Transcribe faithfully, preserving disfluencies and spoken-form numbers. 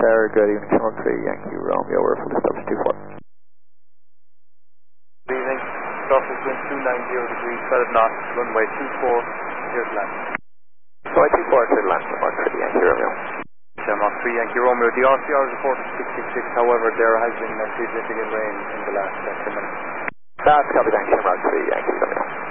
Tower, good evening, Shamrock three, Yankee Romeo, we're full established two four. Good evening, Surface wind two nine zero degrees, twelve knots, runway two four, clear to land. Runway two four, clear to land, Shamrock three, Yankee Romeo. Shamrock three, Yankee Romeo, the R C R is reported six six six, however there has been uh, significant rain in the last uh, ten minutes. That's copy, thanks, Shamrock three, Yankee Romeo.